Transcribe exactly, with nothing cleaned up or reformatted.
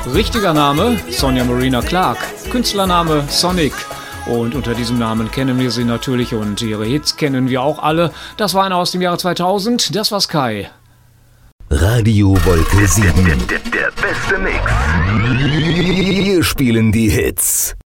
Richtiger Name Sonja Marina Clark, Künstlername Sonic. Und unter diesem Namen kennen wir sie natürlich und ihre Hits kennen wir auch alle. Das war einer aus dem Jahre zweitausend, das war Sky. Radio Wolke sieben. Der, der, der beste Mix. Wir spielen die Hits.